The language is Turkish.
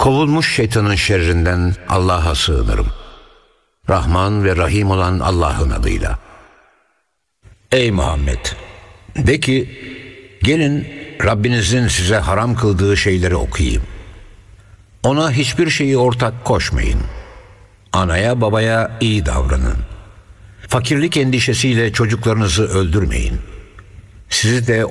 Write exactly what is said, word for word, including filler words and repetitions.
Kovulmuş şeytanın şerrinden Allah'a sığınırım. Rahman ve Rahim olan Allah'ın adıyla. Ey Muhammed! De ki, gelin Rabbinizin size haram kıldığı şeyleri okuyayım. Ona hiçbir şeyi ortak koşmayın. Anaya babaya iyi davranın. Fakirlik endişesiyle çocuklarınızı öldürmeyin. Sizi de